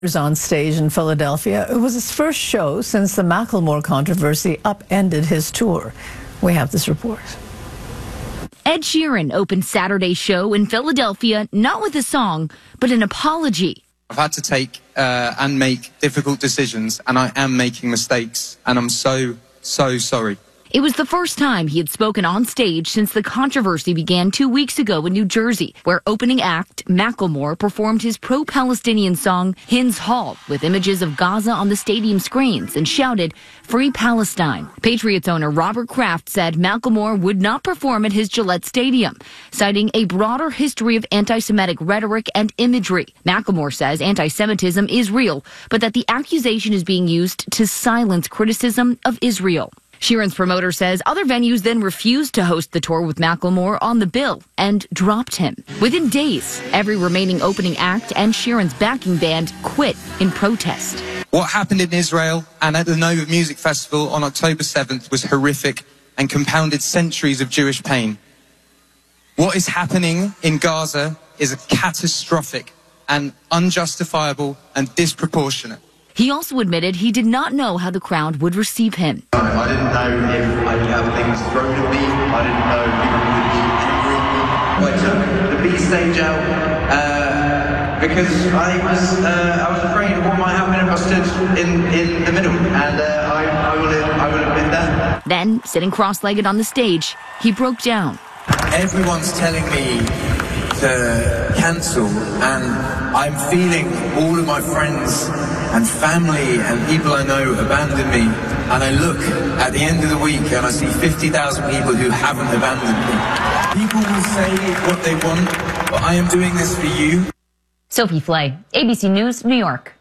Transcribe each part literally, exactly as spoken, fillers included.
On stage in Philadelphia. It was his first show since the Macklemore controversy upended his tour. We have this report. Ed Sheeran opened Saturday's show in Philadelphia not with a song, but an apology. I've had to take uh, and make difficult decisions, and I am making mistakes, and I'm so, so sorry. It was the first time he had spoken on stage since the controversy began two weeks ago in New Jersey, where opening act Macklemore performed his pro-Palestinian song Hins Hall with images of Gaza on the stadium screens and shouted, "Free Palestine." Patriots owner Robert Kraft said Macklemore would not perform at his Gillette Stadium, citing a broader history of anti-Semitic rhetoric and imagery. Macklemore says anti-Semitism is real, but that the accusation is being used to silence criticism of Israel. Sheeran's promoter says other venues then refused to host the tour with Macklemore on the bill and dropped him. Within days, every remaining opening act and Sheeran's backing band quit in protest. What happened in Israel and at the Nova Music Festival on October seventh was horrific and compounded centuries of Jewish pain. What is happening in Gaza is catastrophic and unjustifiable and disproportionate. He also admitted he did not know how the crowd would receive him. I didn't know if I'd have things thrown at me. I didn't know people would be angry. I took the B stage out uh, because I was uh, I was afraid of what might happen if I stood in, in the middle, and uh, I, I will I will admit that. Then, sitting cross-legged on the stage, he broke down. Everyone's telling me to cancel, and I'm feeling all of my friends and family and people I know abandon me, and I look at the end of the week and I see fifty thousand people who haven't abandoned me. People will say what they want, but I am doing this for you. Sophie Flay, A B C News, New York.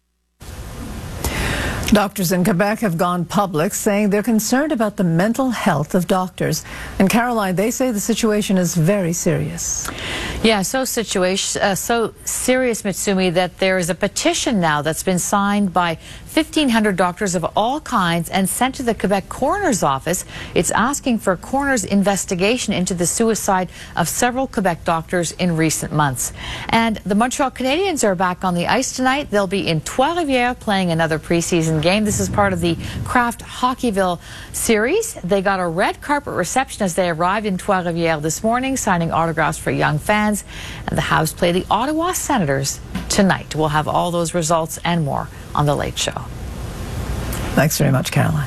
Doctors in Quebec have gone public saying they're concerned about the mental health of doctors. And Caroline, they say the situation is very serious. Yeah, so situation, uh, so serious, Mitsumi, that there is a petition now that's been signed by fifteen hundred doctors of all kinds and sent to the Quebec Coroner's Office. It's asking for a coroner's investigation into the suicide of several Quebec doctors in recent months. And the Montreal Canadiens are back on the ice tonight. They'll be in Trois-Rivières playing another preseason game. This is part of the Kraft Hockeyville series. They got a red carpet reception as they arrived in Trois-Rivières this morning, signing autographs for young fans. And the Habs play the Ottawa Senators tonight. We'll have all those results and more on The Late Show. Thanks very much, Caroline.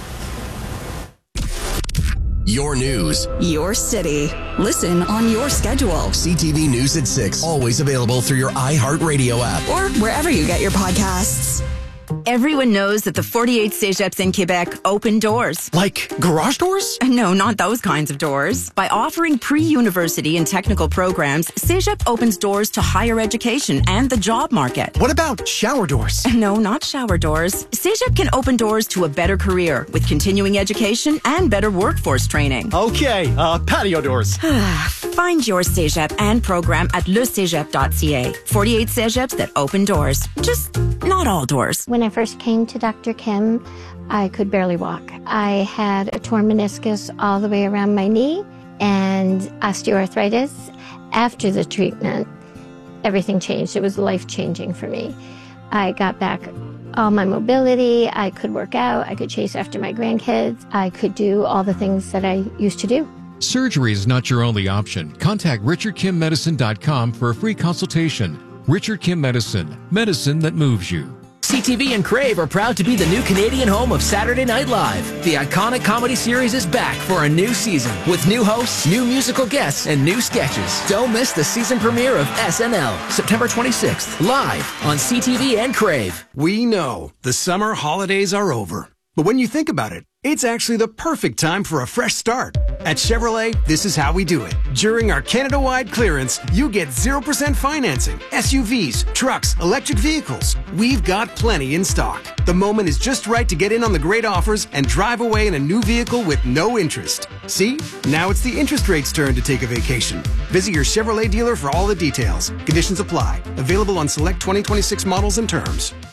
Your news. Your city. Listen on your schedule. C T V News at six. Always available through your iHeartRadio app. Or wherever you get your podcasts. Everyone knows that the forty-eight Cégeps in Quebec open doors. Like garage doors? No, not those kinds of doors. By offering pre-university and technical programs, Cégep opens doors to higher education and the job market. What about shower doors? No, not shower doors. Cégep can open doors to a better career with continuing education and better workforce training. Okay, uh, patio doors. Find your Cégep and program at le cégep dot c a. forty-eight Cégeps that open doors. Just not all doors. When I first came to Doctor Kim, I could barely walk. I had a torn meniscus all the way around my knee and osteoarthritis. After the treatment, everything changed. It was life-changing for me. I got back all my mobility. I could work out. I could chase after my grandkids. I could do all the things that I used to do. Surgery is not your only option. Contact richard kim medicine dot com for a free consultation. Richard Kim Medicine, medicine that moves you. C T V and Crave are proud to be the new Canadian home of Saturday Night Live. The iconic comedy series is back for a new season with new hosts, new musical guests, and new sketches. Don't miss the season premiere of S N L, September twenty-sixth, live on C T V and Crave. We know the summer holidays are over, but when you think about it, it's actually the perfect time for a fresh start. At Chevrolet, this is how we do it. During our Canada-wide clearance, you get zero percent financing, S U Vs, trucks, electric vehicles. We've got plenty in stock. The moment is just right to get in on the great offers and drive away in a new vehicle with no interest. See? Now it's the interest rate's turn to take a vacation. Visit your Chevrolet dealer for all the details. Conditions apply. Available on select twenty twenty-six models and terms.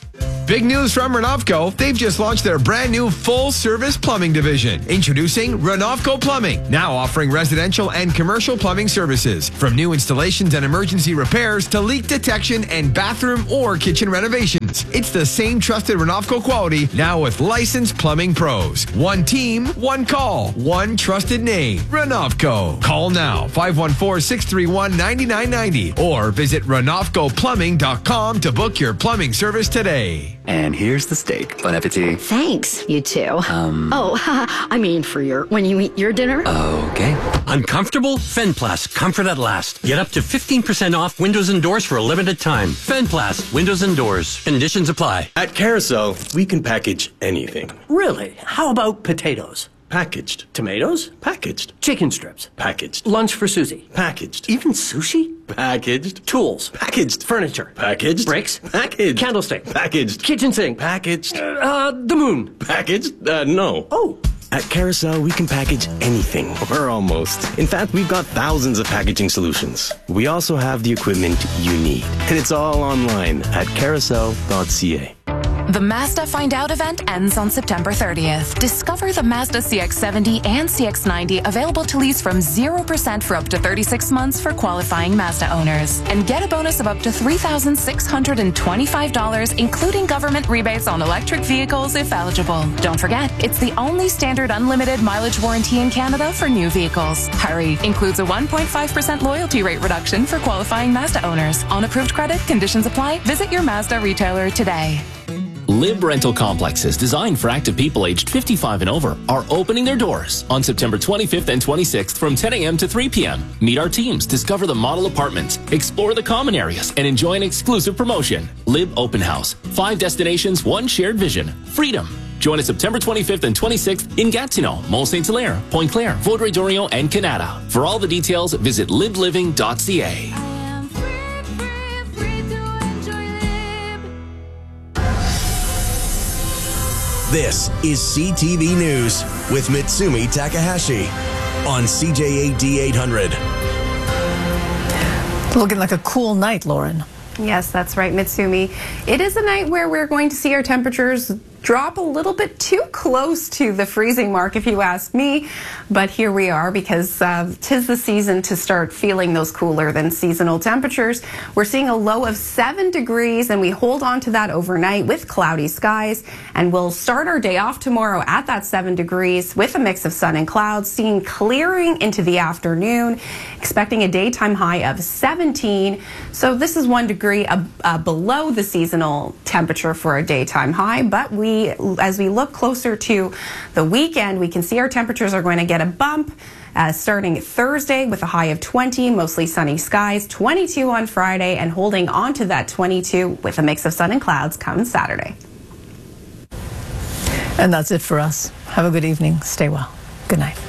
Big news from Renovco. They've just launched their brand new full-service plumbing division. Introducing Renovco Plumbing, now offering residential and commercial plumbing services. From new installations and emergency repairs to leak detection and bathroom or kitchen renovations. It's the same trusted Renovco quality, now with licensed plumbing pros. One team, one call, one trusted name. Renovco. Call now, five one four, six three one, nine nine nine zero or visit renovco plumbing dot com to book your plumbing service today. And here's the steak. Bon appetit. Thanks, you two. Um. Oh, I mean for your, when you eat your dinner. Okay. Uncomfortable? Fenplast. Comfort at last. Get up to fifteen percent off windows and doors for a limited time. Fenplast. Windows and doors. Conditions apply. At Carousel, we can package anything. Really? How about potatoes? Packaged. Tomatoes? Packaged. Chicken strips? Packaged. Lunch for Susie? Packaged. Even sushi? Packaged. Tools? Packaged. Furniture? Packaged. Bricks? Packaged. Candlestick? Packaged. Kitchen sink? Packaged. Uh, the moon? Packaged? Uh, no. Oh. At Carousel, we can package anything, or almost. In fact, we've got thousands of packaging solutions. We also have the equipment you need. And it's all online at carousel dot c a. The Mazda Find Out event ends on September thirtieth. Discover the Mazda C X seventy and C X ninety available to lease from zero percent for up to thirty-six months for qualifying Mazda owners. And get a bonus of up to three thousand six hundred twenty-five dollars, including government rebates on electric vehicles if eligible. Don't forget, it's the only standard unlimited mileage warranty in Canada for new vehicles. Hurry! Includes a one point five percent loyalty rate reduction for qualifying Mazda owners. On approved credit, conditions apply. Visit your Mazda retailer today. Lib Rental Complexes, designed for active people aged fifty-five and over, are opening their doors on September twenty-fifth and twenty-sixth from ten a.m. to three p.m. Meet our teams, discover the model apartments, explore the common areas, and enjoy an exclusive promotion. Lib Open House. Five destinations, one shared vision. Freedom. Join us September twenty-fifth and twenty-sixth in Gatineau, Mont Saint Hilaire, Pointe Claire, Vaudreuil-Dorion, and Canada. For all the details, visit lib living dot c a. This is C T V News with Mitsumi Takahashi on C J A D eight hundred. Looking like a cool night, Lauren. Yes, that's right, Mitsumi. It is a night where we're going to see our temperatures drop a little bit too close to the freezing mark, if you ask me. But here we are, because uh, 'tis the season to start feeling those cooler than seasonal temperatures. We're seeing a low of seven degrees, and we hold on to that overnight with cloudy skies. And we'll start our day off tomorrow at that seven degrees with a mix of sun and clouds, seeing clearing into the afternoon, expecting a daytime high of seventeen. So this is one degree uh, uh, below the seasonal temperature for a daytime high, but we We, as we look closer to the weekend, we can see our temperatures are going to get a bump uh, starting Thursday with a high of twenty, mostly sunny skies, twenty-two on Friday, and holding on to that twenty-two with a mix of sun and clouds come Saturday. And that's it for us. Have a good evening. Stay well. Good night.